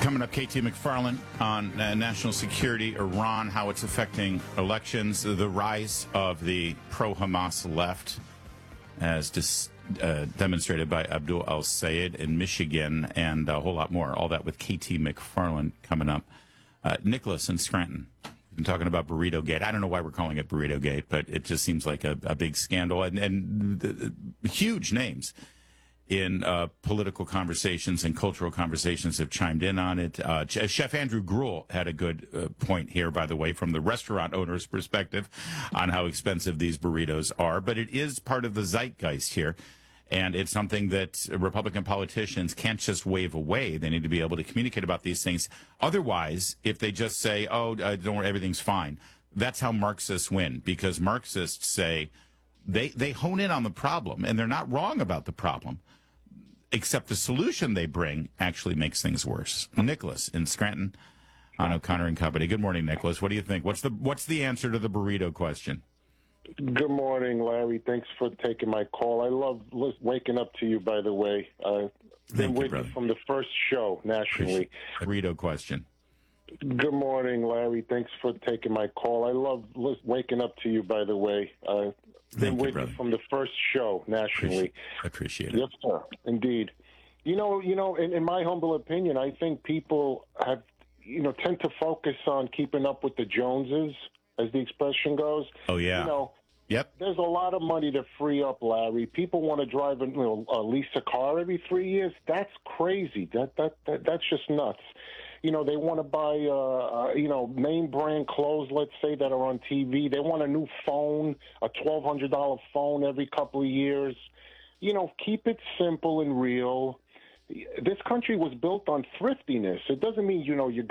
Coming up, KT McFarland on national security, Iran, how it's affecting elections, the rise of the pro-Hamas left, as demonstrated by Abdul al-Sayed in Michigan, and a whole lot more. All that with KT McFarland coming up. Nicholas in Scranton. We've been talking about Burrito Gate. I don't know why we're calling it Burrito Gate, but it just seems like a big scandal, and huge names in political conversations and cultural conversations have chimed in on it. Chef Andrew Gruel had a good point here, by the way, from the restaurant owner's perspective on how expensive these burritos are. But it is part of the zeitgeist here, and it's something that Republican politicians can't just wave away. They need to be able to communicate about these things. Otherwise, if they just say, oh, don't worry, everything's fine, that's how Marxists win, because Marxists say they hone in on the problem, and they're not wrong about the problem, except the solution they bring actually makes things worse. Nicholas in Scranton on O'Connor and Company. Good morning, Nicholas. What do you think? What's the answer to the burrito question? Good morning, Larry. Thanks for taking my call. I love waking up to you, by the way. Been with you from the first show nationally. Burrito question. Good morning, Larry. Thanks for taking my call. I love waking up to you, by the way. Been with you from the first show nationally. Appreciate it. Yes, sir. Indeed. You know. In my humble opinion, I think people have, tend to focus on keeping up with the Joneses, as the expression goes. Oh yeah. Yep. There's a lot of money to free up, Larry. People want to drive lease a car every 3 years. That's crazy. That's just nuts. They want to buy, name brand clothes, let's say, that are on TV. They want a new phone, a $1,200 phone every couple of years. Keep it simple and real. This country was built on thriftiness. It doesn't mean, you